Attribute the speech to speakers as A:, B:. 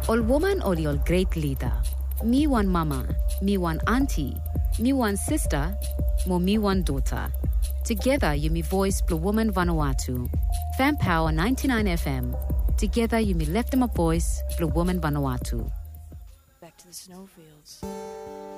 A: All woman or all great leader. Me one mama, me one auntie, me one sister, mo me one daughter. Together you me voice Blue Woman Vanuatu. Fan Power 99 FM. Together you me left them a voice Blue Woman Vanuatu.
B: Back to the snowfields.